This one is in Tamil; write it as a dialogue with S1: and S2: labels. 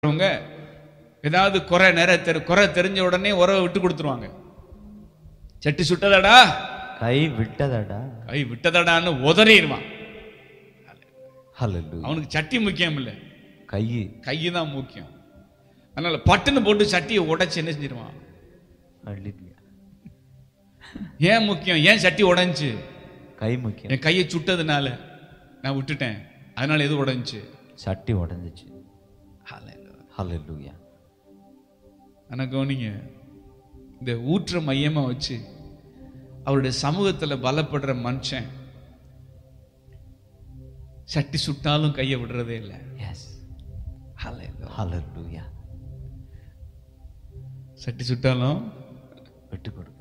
S1: ஏதாவது குறை தெரிஞ்ச உடனே உறவை விட்டு கொடுத்துருவாங்க. சட்டி சுட்டதடா,
S2: கை விட்டதடா,
S1: கை விட்டதடான்னு உதறிடுவான்.
S2: ஹல்லேலூயா.
S1: அவனுக்கு சட்டி முக்கியம் இல்லை,
S2: கை
S1: தான் முக்கியம். அதனால பட்டுன்னு போட்டு சட்டியை உடைச்சு என்ன செஞ்சிருவான்.
S2: ஹல்லேலூயா.
S1: ஏன் முக்கியம்? ஏன் சட்டி உடைஞ்சு?
S2: கை முக்கியம்.
S1: என் கையை சுட்டதுனால நான் விட்டுட்டேன், அதனால எது உடைஞ்சு?
S2: சட்டி உடைஞ்சிச்சு. ஹல்லேலூயா.
S1: ஆனா கவனிங்க, இந்த ஊற்ற மையமா வச்சு அவருடைய சமூகத்துல பலப்படுற மனுஷன் சட்டி சுட்டாலும் கையை விடுறதே இல்லை.
S2: எஸ். ஹல்லேலூயா.
S1: சட்டி சுட்டாலும்
S2: விட்டு கொடுக்க